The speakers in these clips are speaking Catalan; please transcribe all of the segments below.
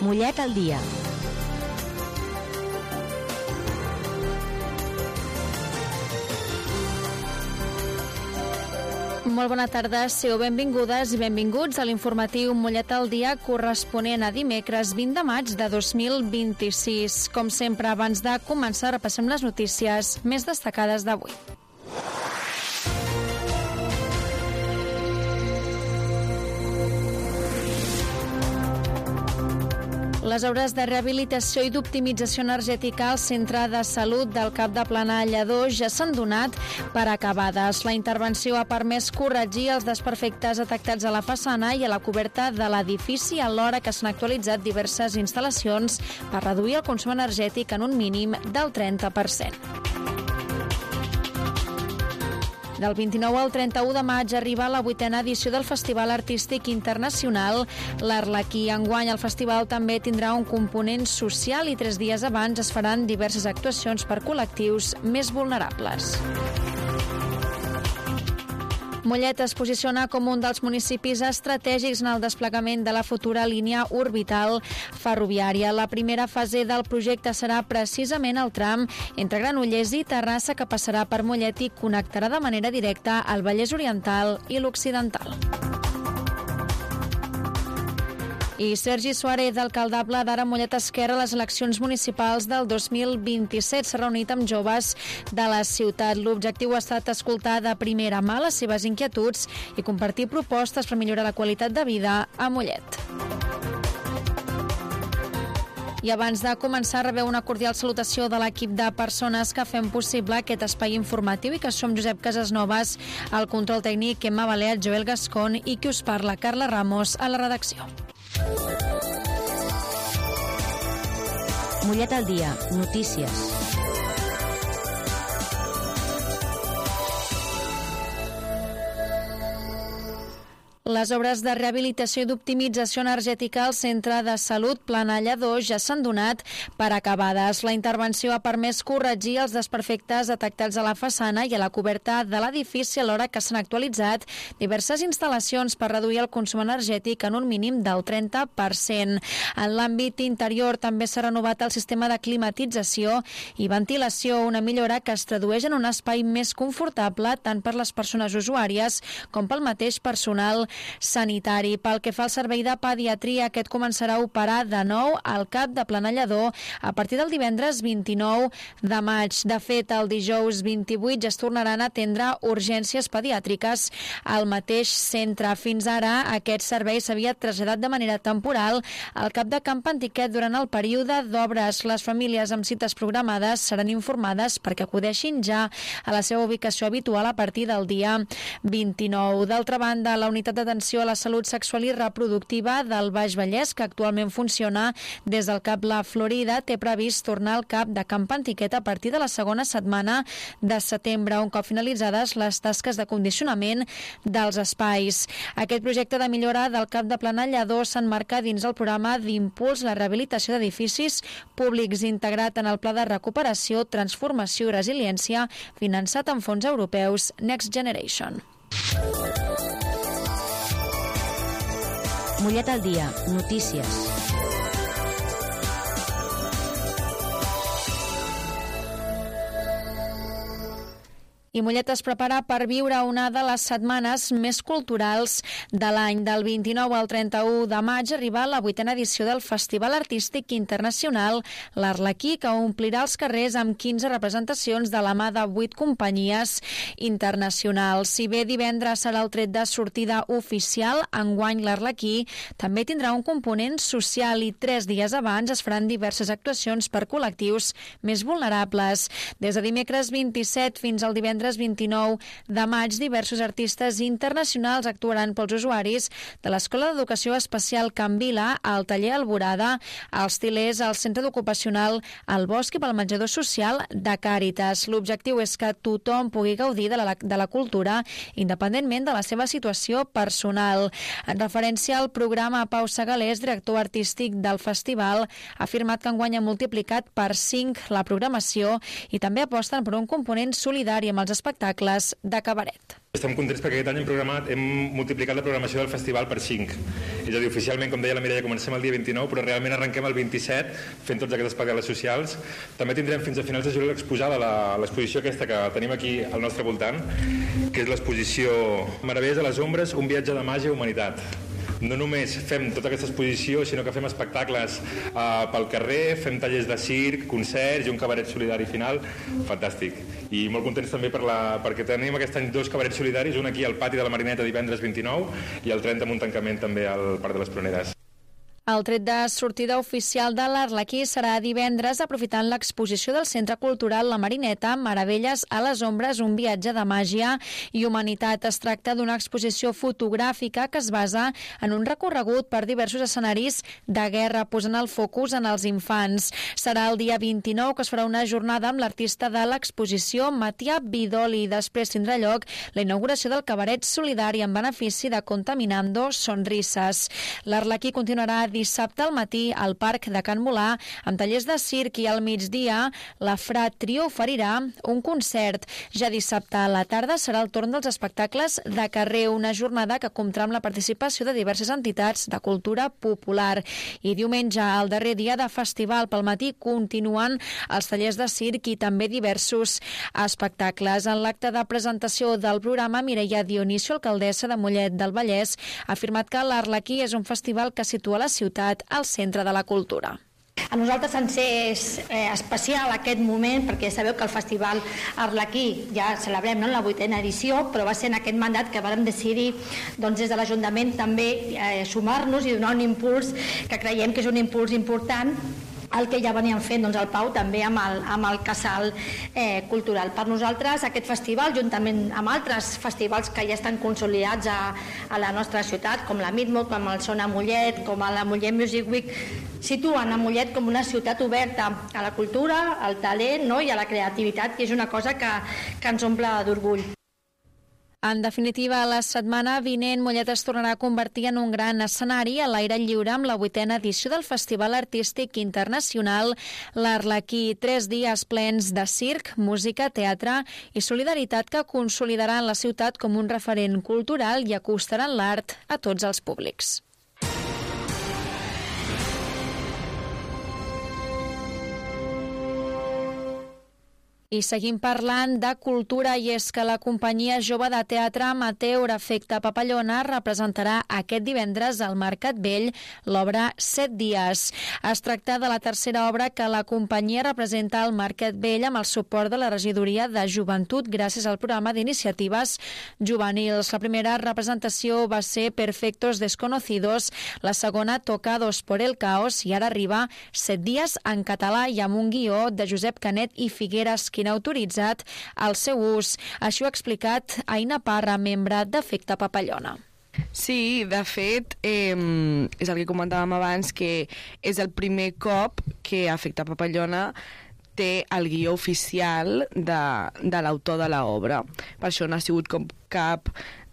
Mollet al dia. Molt bona tarda, sigueu benvingudes i benvinguts a l'informatiu Mollet al dia corresponent a dimecres 20 de maig de 2026. Com sempre, abans de començar, repassem les notícies més destacades d'avui. Les obres de rehabilitació i d'optimització energètica al Centre de Salut del Cap de Plana Lledó ja s'han donat per acabades. La intervenció ha permès corregir els desperfectes detectats a la façana i a la coberta de l'edifici, alhora que s'han actualitzat diverses instal·lacions per reduir el consum energètic en un mínim del 30%. Del 29 al 31 de maig arriba la 8a edició del Festival Artístic Internacional l'Arlequí. Enguany el festival també tindrà un component social i 3 dies abans es faran diverses actuacions per col·lectius més vulnerables. Mollet es posiciona com un dels municipis estratègics en el desplegament de la futura línia orbital ferroviària. La primera fase del projecte serà precisament el tram entre Granollers i Terrassa, que passarà per Mollet i connectarà de manera directa el Vallès Oriental i l'Occidental. I Sergi Suárez, alcaldable d'Ara Mollet Esquerra, a les eleccions municipals del 2027, s'ha reunit amb joves de la ciutat. L'objectiu ha estat escoltar de primera mà les seves inquietuds i compartir propostes per millorar la qualitat de vida a Mollet. I abans de començar, rebeu una cordial salutació de l'equip de persones que fem possible aquest espai informatiu i que som Josep Casasnovas, al control tècnic, Emma Baleat, Joel Gascon i qui us parla, Carla Ramos, a la redacció. Mollet al dia. Notícies. Les obres de rehabilitació i d'optimització energètica al Centre de Salut Plana Lledó ja s'han donat per acabades. La intervenció ha permès corregir els desperfectes detectats a la façana i a la coberta de l'edifici, alhora que s'han actualitzat diverses instal·lacions per reduir el consum energètic en un mínim del 30%. En l'àmbit interior també s'ha renovat el sistema de climatització i ventilació, una millora que es tradueix en un espai més confortable tant per les persones usuàries com pel mateix personal sanitari. Pel que fa al servei de pediatria, aquest començarà a operar de nou al CAP de Plana Lledó a partir del divendres 29 de maig. De fet, el dijous 28 ja es tornaran a atendre urgències pediàtriques al mateix centre. Fins ara, aquest servei s'havia traslladat de manera temporal al CAP de Camp Antiquet durant el període d'obres. Les famílies amb cites programades seran informades perquè acudeixin ja a la seva ubicació habitual a partir del dia 29. D'altra banda, la unitat d'atenció a la salut sexual i reproductiva del Baix Vallès, que actualment funciona des del CAP La Florida, té previst tornar al CAP de Camp Antiquet a partir de la segona setmana de setembre, un cop finalitzades les tasques de condicionament dels espais. Aquest projecte de millora del CAP de Plana Lledó s'emmarca dins el programa d'impuls a la rehabilitació d'edificis públics integrat en el Pla de Recuperació, Transformació i Resiliència finançat amb fons europeus Next Generation. Mollet al dia. Notícies. I Mollet es prepara per viure una de les setmanes més culturals de l'any. Del 29 al 31 de maig arriba la 8a edició del Festival Artístic Internacional l'Arlequí, que omplirà els carrers amb 15 representacions de la mà de 8 companyies internacionals. Si bé divendres serà el tret de sortida oficial, enguany l'Arlequí també tindrà un component social i 3 dies abans es faran diverses actuacions per col·lectius més vulnerables. Des de dimecres 27 fins al divendres 29 de maig, diversos artistes internacionals actuaran pels usuaris de l'Escola d'Educació Especial Can Vila, al taller Alborada, als Tilers, al Centre d'Ocupacional al Bosc i pel menjador social de Càritas. L'objectiu és que tothom pugui gaudir de la cultura independentment de la seva situació personal. En referència al programa, Pau Segalés, director artístic del festival, ha afirmat que enguany ha multiplicat per 5 la programació i també aposten per un component solidari amb els espectacles de cabaret. Estem contents perquè aquest any hem multiplicat la programació del festival per 5. És a dir, oficialment, com deia la Mireia, comencem el dia 29, però realment arrenquem el 27 fent tots aquests espectacles socials. També tindrem fins a finals de juliol exposada l'exposició aquesta que tenim aquí al nostre voltant, que és l'exposició Meravelles a les ombres, un viatge de màgia i humanitat. No només fem tota aquesta exposició, sinó que fem espectacles pel carrer, fem tallers de circ, concerts i un cabaret solidari final. Fantàstic. I molt contents també perquè tenim aquest any 2 cabarets solidaris, un aquí al pati de la Marineta divendres 29 i el 30 amb un tancament també al Parc de les Pruneres. El tret de sortida oficial de l'Arlequí serà divendres, aprofitant l'exposició del Centre Cultural La Marineta, Meravelles a les ombres, un viatge de màgia i humanitat. Es tracta d'una exposició fotogràfica que es basa en un recorregut per diversos escenaris de guerra, posant el focus en els infants. Serà el dia 29 que es farà una jornada amb l'artista de l'exposició, Matia Vidoli. Després tindrà lloc la inauguració del cabaret solidari en benefici de Contaminando Sonrises. L'Arlequí continuarà dissabte al matí al Parc de Can Molà amb tallers de circ i al migdia la Frat Trio oferirà un concert. Ja dissabte a la tarda serà el torn dels espectacles de carrer, una jornada que comptarà amb la participació de diverses entitats de cultura popular. I diumenge, el darrer dia de festival, pel matí continuen els tallers de circ i també diversos espectacles. En l'acte de presentació del programa, Mireia Dionisio, alcaldessa de Mollet del Vallès, ha afirmat que l'Arlequí és un festival que situa la ciutat al centre de la cultura. A nosaltres ens és especial aquest moment perquè sabeu que el Festival Arlequí ja celebrem la 8a edició, però va ser en aquest mandat que vam decidir des de l'Ajuntament també sumar-nos i donar un impuls que creiem que és un impuls important el que ja veníem fent el Pau també amb el casal cultural. Per nosaltres aquest festival, juntament amb altres festivals que ja estan consolidats a la nostra ciutat, com la Midmo, com el Sona Mollet, com la Mollet Music Week, situen a Mollet com una ciutat oberta a la cultura, al talent i a la creativitat, que és una cosa que ens omple d'orgull. En definitiva, la setmana vinent Mollet es tornarà a convertir en un gran escenari a l'aire lliure amb la 8a edició del Festival Artístic Internacional l'Arlequí. 3 dies plens de circ, música, teatre i solidaritat que consolidaran la ciutat com un referent cultural i acostaran l'art a tots els públics. I seguim parlant de cultura, i és que la companyia jove de teatre amateur Efecte Papallona representarà aquest divendres al Mercat Vell l'obra 7 dies. Es tracta de la tercera obra que la companyia representa al Mercat Vell amb el suport de la Regidoria de Joventut gràcies al programa d'iniciatives juvenils. La primera representació va ser Perfectos Desconocidos, la segona Tocados por el Caos i ara arriba 7 dies en català i amb un guió de Josep Canet i Figueres, qui n'ha autoritzat el seu ús. Així ho ha explicat Aina Parra, membre d'Efecte Papallona. Sí, de fet, és el que comentàvem abans, que és el primer cop que Efecte Papallona té el guió oficial de l'autor de l'obra. Per això no ha sigut com cap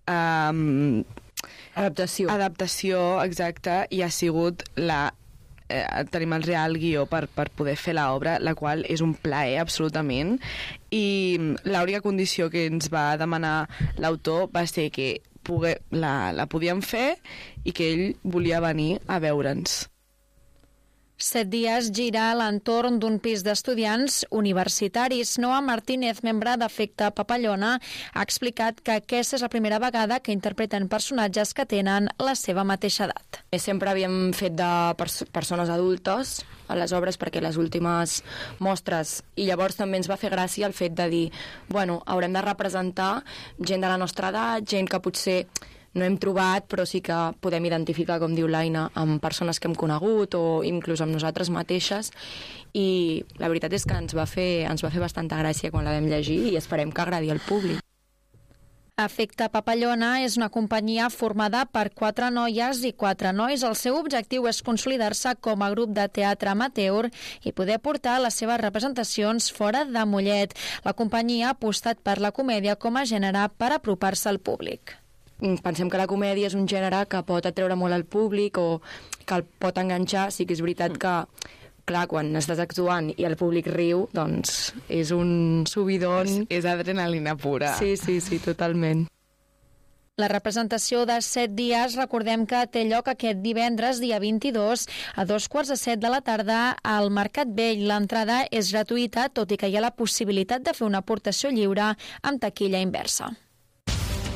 adaptació, exacte, i ha sigut tenim el real guió per poder fer l'obra, la qual és un plaer absolutament, i l'única condició que ens va demanar l'autor va ser que la podíem fer i que ell volia venir a veure'ns. 7 dies gira a l'entorn d'un pis d'estudiants universitaris. Noa Martínez, membre d'Efecte Papallona, ha explicat que aquesta és la primera vegada que interpreten personatges que tenen la seva mateixa edat. Sempre havíem fet de persones adultes a les obres perquè les últimes mostres, i llavors també ens va fer gràcia el fet de dir, bueno, haurem de representar gent de la nostra edat, gent que potser no hem trobat, però sí que podem identificar, com diu l'Aina, amb persones que hem conegut o inclús amb nosaltres mateixes, i la veritat és que ens va fer bastanta gràcia quan la vam llegir i esperem que agradi al públic. Efecte Papallona és una companyia formada per 4 noies i 4 nois. El seu objectiu és consolidar-se com a grup de teatre amateur i poder portar les seves representacions fora de Mollet. La companyia ha apostat per la comèdia com a gènere per apropar-se al públic. Pensem que la comèdia és un gènere que pot atreure molt al públic o que el pot enganxar. Sí que és veritat que clar, quan estàs actuant i el públic riu, doncs és un subidon. És adrenalina pura. Sí, totalment. La representació de 7 dies, recordem que té lloc aquest divendres, dia 22, a 2:15 de la tarda, al Mercat Vell. L'entrada és gratuïta, tot i que hi ha la possibilitat de fer una aportació lliure amb taquilla inversa.